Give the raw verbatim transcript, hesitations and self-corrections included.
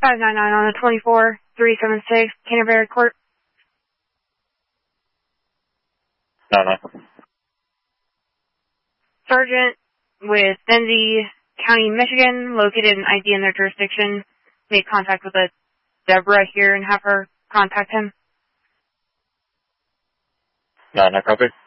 five nine nine on the twenty-four, three seven six, Canterbury Court. No, no. Sergeant with Benzie County, Michigan, located an I D in their jurisdiction, made contact with a Deborah here and have her contact him. No, no copy.